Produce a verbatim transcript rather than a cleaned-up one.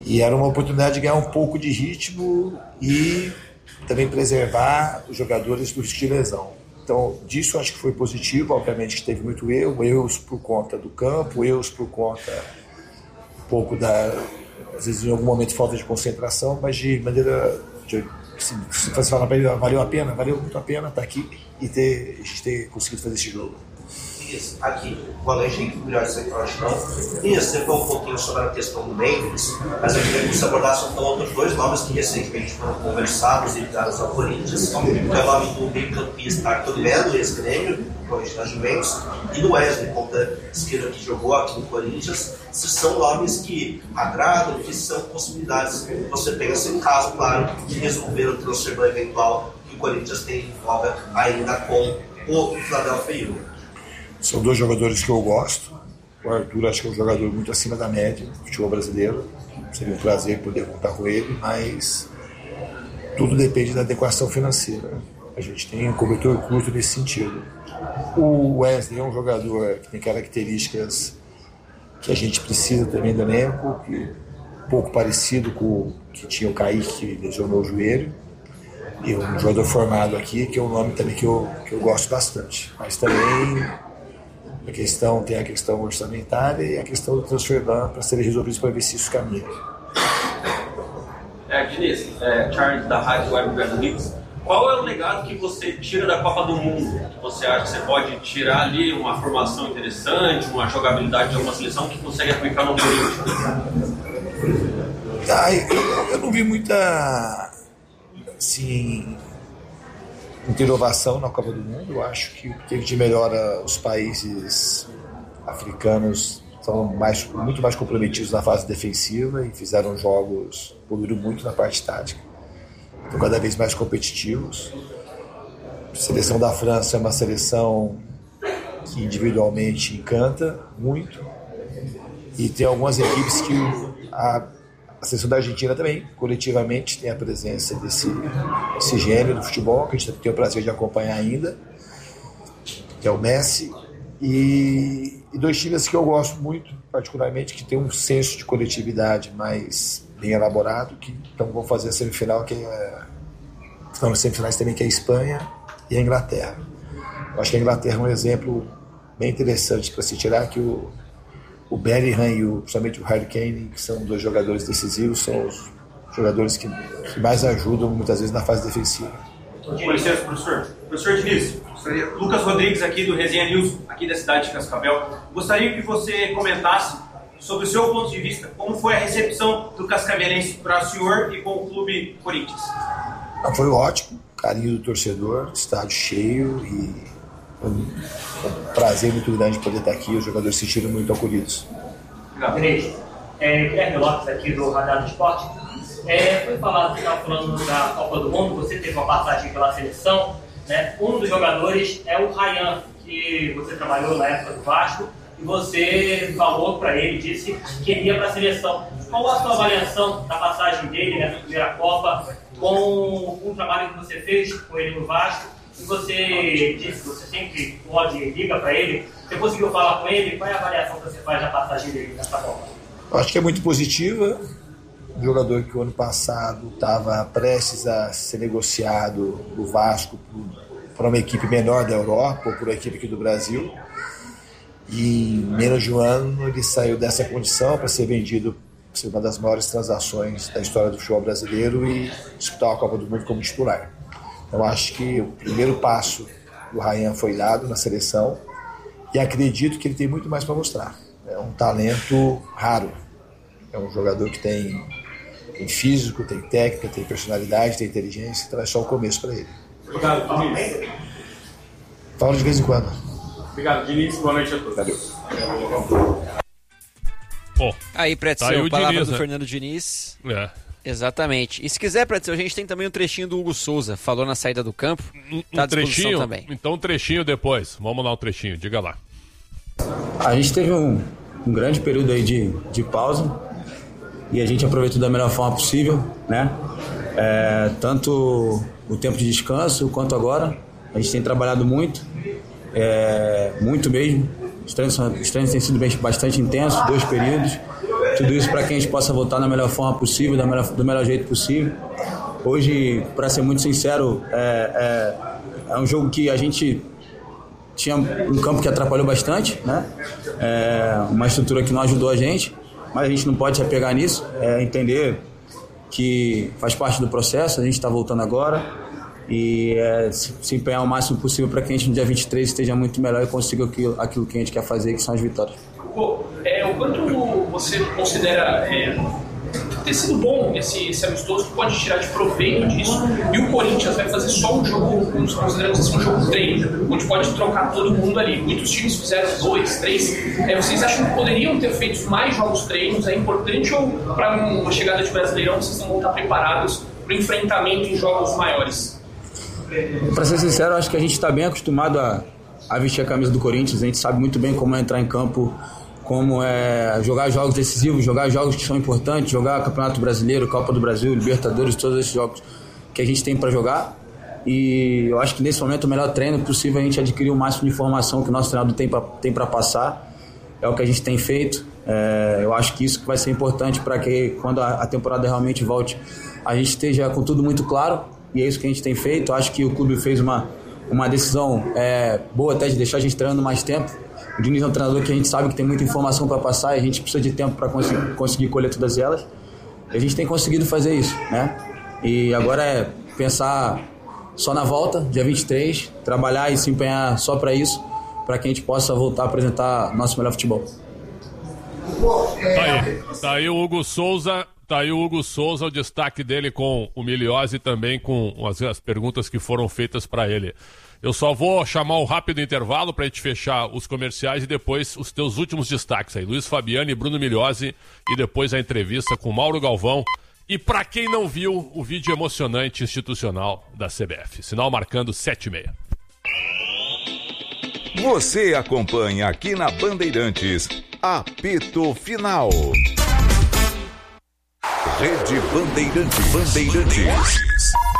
E era uma oportunidade de ganhar um pouco de ritmo e também preservar os jogadores do risco de lesão. Então, disso acho que foi positivo. Obviamente que teve muito erro, erros por conta do campo, erros por conta um pouco da, às vezes em algum momento falta de concentração, mas de maneira, de, se, se você falar para ele, valeu a pena, valeu muito a pena estar aqui e ter, a gente ter conseguido fazer esse jogo. Isso, aqui, boa noite, Henrique, melhor de não. Isso, você falou um pouquinho sobre a questão do Memphis, mas eu queria que você abordasse então outros dois nomes que recentemente foram conversados e ligados ao Corinthians, que é o nome do meio-campista Arthur Melo, ex-grêmio, provavelmente na Juventus, e do Wesley, ponta esquerda que jogou aqui no Corinthians. Se são nomes que agradam, que são possibilidades. Você pega esse caso, claro, de resolver o transfer eventual que o Corinthians tem em voga ainda com o Philadelphia Union. São dois jogadores que eu gosto. O Arthur acho que é um jogador muito acima da média do futebol brasileiro. Seria um prazer poder contar com ele, mas tudo depende da adequação financeira. A gente tem um cobertor curto nesse sentido. O Wesley é um jogador que tem características que a gente precisa também do elenco, que um pouco parecido com o que tinha o Kaique, que lesionou o joelho. E um jogador formado aqui, que é um nome também que eu, que eu gosto bastante. Mas também a questão, tem a questão orçamentária e a questão do transfer ban para serem resolvidos para ver se isso caminha. É, Diniz, é, Charles da Rádio Web Brasileiros. Qual é o legado que você tira da Copa do Mundo? Você acha que você pode tirar ali uma formação interessante, uma jogabilidade de uma seleção que consegue aplicar no Corinthians? Ah, eu, eu não vi muita, assim, muita inovação na Copa do Mundo. Eu acho que o que teve de melhor, os países africanos são mais, muito mais comprometidos na fase defensiva e fizeram jogos, evoluíram muito na parte tática. Estão cada vez mais competitivos. A seleção da França é uma seleção que individualmente encanta muito. E tem algumas equipes que a, a seleção da Argentina também, coletivamente, tem a presença desse, desse gênero do futebol, que a gente tem o prazer de acompanhar ainda, que é o Messi. E, e dois times que eu gosto muito, particularmente, que tem um senso de coletividade mais bem elaborado, que então vão fazer a semifinal, que é, estão nas semifinais também, que é a Espanha e a Inglaterra. Eu acho que a Inglaterra é um exemplo bem interessante para se tirar, que o, o Bellingham e o, principalmente o Harry Kane, que são dois jogadores decisivos, são os jogadores que, que mais ajudam muitas vezes na fase defensiva. Com licença, professor. Professor Diniz, Lucas Rodrigues aqui do Resenha News, aqui da cidade de Cascavel. Gostaria que você comentasse sobre o seu ponto de vista, como foi a recepção do cascavelense para o senhor e com o clube Corinthians? Foi ótimo, carinho do torcedor, estádio cheio e um, um prazer muito grande poder estar aqui. Os jogadores se sentiram muito acolhidos. Diniz, é, Guilherme Lopes aqui do Radar do Esporte. É, foi falado, você estava falando da Copa do Mundo, você teve uma passagem pela seleção, né? Um dos jogadores é o Ryan, que você trabalhou na época do Vasco, e você falou para ele, disse que queria para a seleção. Qual a sua avaliação da passagem dele nessa primeira Copa, com, com o trabalho que você fez com ele no Vasco? E você disse que você sempre pode liga para ele. Você conseguiu falar com ele? Qual é a avaliação que você faz da passagem dele nessa Copa? Eu acho que é muito positiva. Um jogador que o ano passado estava prestes a ser negociado do Vasco para uma equipe menor da Europa ou por uma equipe aqui do Brasil. E em menos de um ano ele saiu dessa condição para ser vendido, para ser uma das maiores transações da história do futebol brasileiro e disputar a Copa do Mundo como titular. Então acho que o primeiro passo do Ryan foi dado na seleção e acredito que ele tem muito mais para mostrar. É um talento raro. É um jogador que tem, tem físico, tem técnica, tem personalidade, tem inteligência, então é só o começo para ele. Obrigado, Diniz. Falo de vez em quando. Obrigado, Diniz. Boa noite a todos. Valeu. Bom, aí, Pretzel, tá aí palavra Diniz, do né? Fernando Diniz. É. Exatamente. E se quiser, Pretzel, a gente tem também um trechinho do Hugo Souza, falou na saída do campo. Um, tá um trechinho também. Então um trechinho depois. Vamos lá um trechinho, diga lá. A gente teve um, um grande período aí de, de pausa e a gente aproveitou da melhor forma possível, né? É, tanto o tempo de descanso quanto agora. A gente tem trabalhado muito, é, muito mesmo. Os treinos, os treinos têm sido bem, bastante intensos, dois períodos. tudo isso para que a gente possa voltar da melhor forma possível, da melhor, do melhor jeito possível. Hoje, para ser muito sincero, é, é, é um jogo que a gente tinha um campo que atrapalhou bastante, né? É uma estrutura que não ajudou a gente, mas a gente não pode se apegar nisso, é entender que faz parte do processo, a gente está voltando agora e é, se, se empenhar o máximo possível para que a gente no dia vinte e três esteja muito melhor e consiga aquilo, aquilo que a gente quer fazer, que são as vitórias. Pô, é, o quanto você considera é, ter sido bom esse, esse amistoso, que pode tirar de proveito disso, e o Corinthians vai fazer só um jogo, nós consideramos assim, um jogo treino, onde pode trocar todo mundo ali. Muitos times fizeram dois, três. É, vocês acham que poderiam ter feito mais jogos treinos? É importante, ou para uma chegada de Brasileirão vocês não vão estar preparados para o enfrentamento em jogos maiores? Para ser sincero, acho que a gente está bem acostumado a, a vestir a camisa do Corinthians. A gente sabe muito bem como é entrar em campo, como é jogar jogos decisivos, jogar jogos que são importantes, jogar Campeonato Brasileiro, Copa do Brasil, Libertadores, todos esses jogos que a gente tem para jogar. E eu acho que nesse momento o melhor treino possível é a gente adquirir o máximo de informação que o nosso treinador tem para tem para passar. É o que a gente tem feito. É, eu acho que isso que vai ser importante para que quando a, a temporada realmente volte, a gente esteja com tudo muito claro. E é isso que a gente tem feito. Eu acho que o clube fez uma, uma decisão é, boa até de deixar a gente treinando mais tempo. O Diniz é um treinador que a gente sabe que tem muita informação para passar e a gente precisa de tempo para conseguir, conseguir colher todas elas. E a gente tem conseguido fazer isso, né? E agora é pensar só na volta, dia vinte e três, trabalhar e se empenhar só para isso, para que a gente possa voltar a apresentar nosso melhor futebol. Tá aí, tá aí o Hugo Souza, tá aí o Hugo Souza, o destaque dele com o Miliose e também com as, as perguntas que foram feitas para ele. Eu só vou chamar um rápido intervalo para a gente fechar os comerciais e depois os teus últimos destaques aí. Luiz Fabiano e Bruno Miliose e depois a entrevista com Mauro Galvão. E para quem não viu, o vídeo emocionante institucional da C B F. Sinal marcando sete e meia. Você acompanha aqui na Bandeirantes, apito final. Rede Bandeirantes. Bandeirantes.